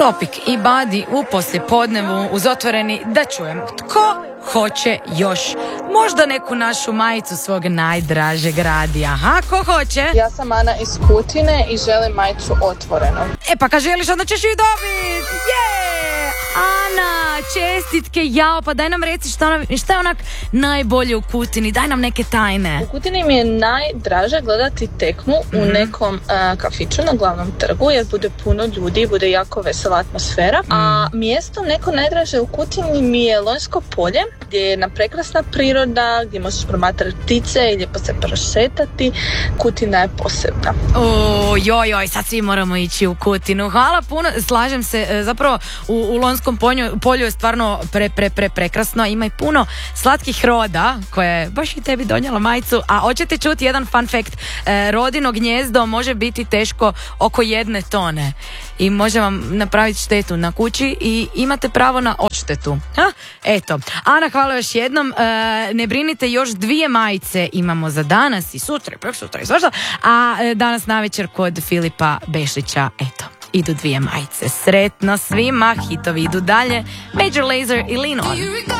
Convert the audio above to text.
Topik i Badi u poslijepodnevu uz otvoreni da čujem tko hoće još možda neku našu majicu svog najdražeg radija. Aha, ko hoće? Ja sam Ana iz Kutine i želim majicu Otvoreno. E pa kad želiš onda ćeš ju dobit. Ana, čestitke, jao, pa daj nam reci šta je onak najbolje u Kutini, daj nam neke tajne. U Kutini mi je najdraže gledati tekmu u nekom kafiću na glavnom trgu jer bude puno ljudi, bude jako vesela atmosfera. A mjesto neko najdraže u Kutini mi je Lonjsko polje gdje je jedna prekrasna priroda, gdje možeš promatrati ptice i lijepo se prošetati. Kutina je posebna. Joj, sad svi moramo ići u Kutinu. Hvala puno, slažem se, zapravo u Lonjskom polju je stvarno prekrasno, ima i puno slatkih roda koje je baš i tebi donijela majicu, a hoćete čuti jedan fun fact, rodino gnjezdo može biti teško oko 1 tone i može vam napraviti štetu na kući i imate pravo na odštetu. Eto, Ana, hvala još jednom, ne brinite, još 2 majice imamo za danas i sutra i preksutra i svašta, a danas navečer kod Filipa Bešića, eto, idu 2 majice. Sretno svima, hitovi idu dalje. Major Lazer i Lean On.